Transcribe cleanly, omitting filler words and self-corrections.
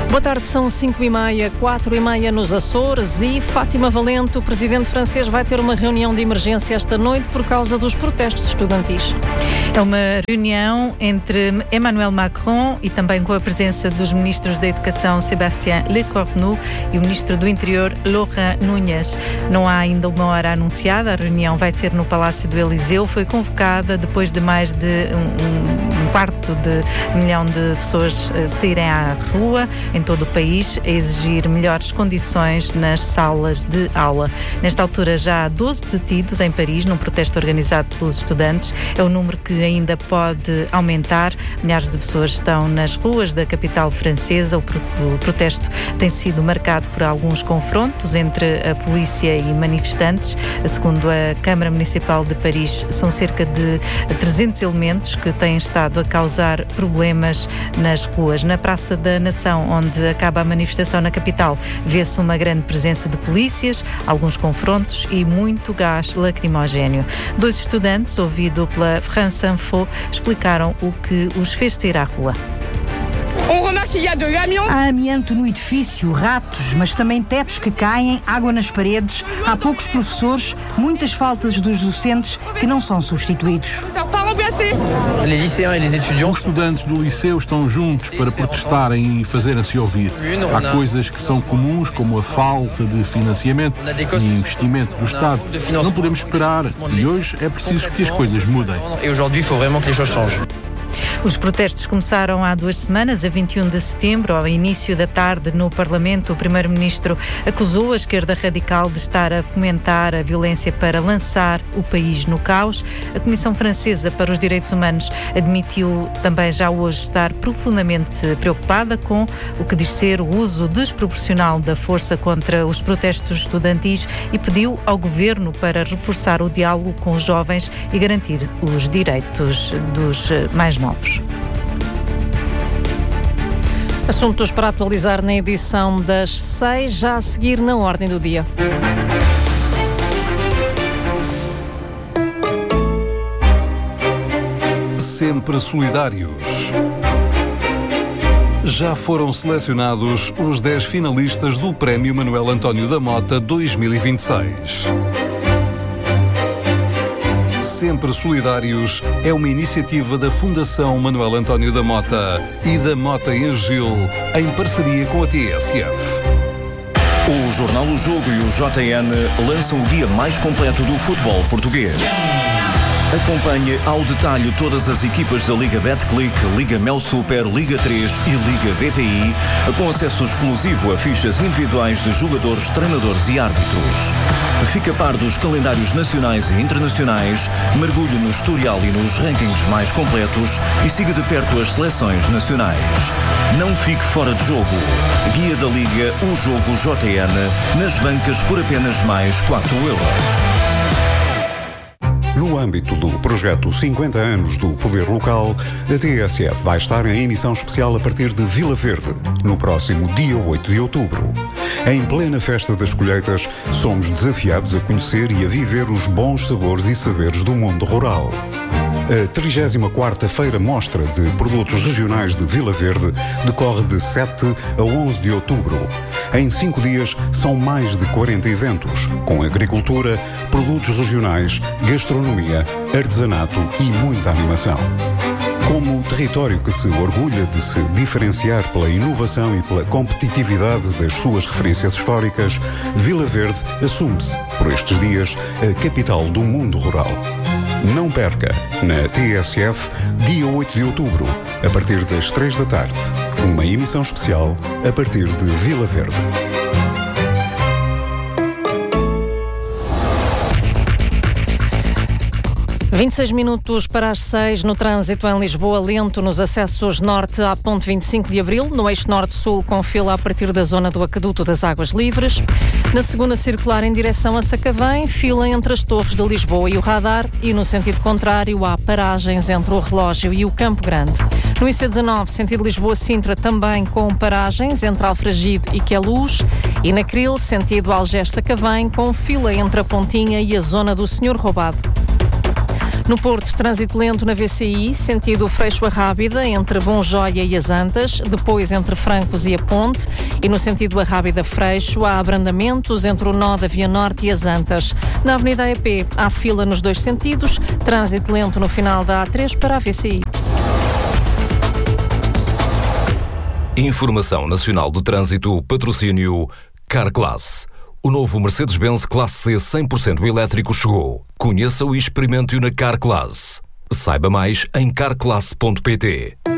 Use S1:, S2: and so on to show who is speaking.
S1: Boa tarde, são 5h30, 4h30 nos Açores e Fátima Valente, o presidente francês, vai ter uma reunião de emergência esta noite por causa dos protestos estudantis.
S2: É uma reunião entre Emmanuel Macron e também com a presença dos ministros da Educação Sébastien Lecornu e o ministro do Interior Laurent Nunez. Não há ainda uma hora anunciada, a reunião vai ser no Palácio do Eliseu, foi convocada depois de mais de um quarto de milhão de pessoas saírem à rua em todo o país a exigir melhores condições nas salas de aula. Nesta altura já há 12 detidos em Paris num protesto organizado pelos estudantes. É um número que ainda pode aumentar. Milhares de pessoas estão nas ruas da capital francesa. O protesto tem sido marcado por alguns confrontos entre a polícia e manifestantes. Segundo a Câmara Municipal de Paris, são cerca de 300 elementos que têm estado a causar problemas nas ruas. Na Praça da Nação, onde acaba a manifestação na capital, vê-se uma grande presença de polícias, alguns confrontos e muito gás lacrimogéneo. 2 estudantes, ouvidos pela France Info, explicaram o que os fez sair à rua.
S3: Há amianto no edifício, ratos, mas também tetos que caem, água nas paredes, há poucos professores, muitas faltas dos docentes que não são substituídos.
S4: Os estudantes do liceu estão juntos para protestarem e fazerem-se ouvir. Há coisas que são comuns, como a falta de financiamento e investimento do Estado. Não podemos esperar e hoje é preciso que as coisas mudem.
S2: Os protestos começaram há 2 semanas, a 21 de setembro, ao início da tarde, no Parlamento. O primeiro-ministro acusou a esquerda radical de estar a fomentar a violência para lançar o país no caos. A Comissão Francesa para os Direitos Humanos admitiu também já hoje estar profundamente preocupada com o que diz ser o uso desproporcional da força contra os protestos estudantis e pediu ao governo para reforçar o diálogo com os jovens e garantir os direitos dos mais novos.
S1: Assuntos para atualizar na edição das 6, já a seguir na ordem do dia.
S5: Sempre solidários. Já foram selecionados os 10 finalistas do Prémio Manuel António da Mota 2026. Sempre Solidários é uma iniciativa da Fundação Manuel António da Mota e da Mota e Gil, em parceria com a TSF.
S6: O Jornal O Jogo e o JN lançam o guia mais completo do futebol português. Acompanhe ao detalhe todas as equipas da Liga Betclic, Liga Mel Super, Liga 3 e Liga BPI, com acesso exclusivo a fichas individuais de jogadores, treinadores e árbitros. Fique a par dos calendários nacionais e internacionais, mergulhe no historial e nos rankings mais completos e siga de perto as seleções nacionais. Não fique fora de jogo. Guia da Liga, o Jogo JN, nas bancas por apenas mais 4 euros.
S7: No âmbito do projeto 50 anos do Poder Local, a TSF vai estar em emissão especial a partir de Vila Verde, no próximo dia 8 de outubro. Em plena festa das colheitas, somos desafiados a conhecer e a viver os bons sabores e saberes do mundo rural. A 34ª Feira Mostra de Produtos Regionais de Vila Verde decorre de 7 a 11 de outubro. Em 5 dias são mais de 40 eventos, com agricultura, produtos regionais, gastronomia, artesanato e muita animação. Como território que se orgulha de se diferenciar pela inovação e pela competitividade das suas referências históricas, Vila Verde assume-se, por estes dias, a capital do mundo rural. Não perca, na TSF, dia 8 de outubro, a partir das 3 da tarde, uma emissão especial a partir de Vila Verde.
S1: 26 minutos para as 6 no trânsito em Lisboa, lento nos acessos norte à ponte 25 de Abril, no eixo norte-sul com fila a partir da zona do Aqueduto das Águas Livres. Na segunda circular em direção a Sacavém, fila entre as Torres de Lisboa e o Radar e no sentido contrário há paragens entre o Relógio e o Campo Grande. No IC19, sentido Lisboa-Sintra, também com paragens entre Alfragide e Queluz e na Cril, sentido Algés-Sacavém, com fila entre a Pontinha e a zona do Senhor Roubado. No Porto, trânsito lento na VCI, sentido Freixo a Rábida, entre Bonjoia e as Antas, depois entre Francos e a Ponte, e no sentido a Rábida-Freixo há abrandamentos entre o nó da Via Norte e as Antas. Na Avenida EP há fila nos dois sentidos, trânsito lento no final da A3 para a VCI.
S8: Informação Nacional do Trânsito, patrocínio Carclass. O novo Mercedes-Benz Classe C 100% elétrico chegou. Conheça-o e experimente-o na Carclass. Saiba mais em carclass.pt.